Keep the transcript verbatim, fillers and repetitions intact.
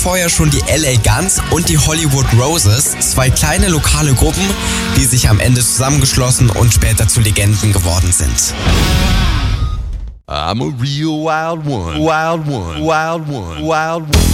Vorher schon die L A Guns und die Hollywood Roses, zwei kleine lokale Gruppen, die sich am Ende zusammengeschlossen und später zu Legenden geworden sind. I'm a real wild one, wild one, wild one, wild one.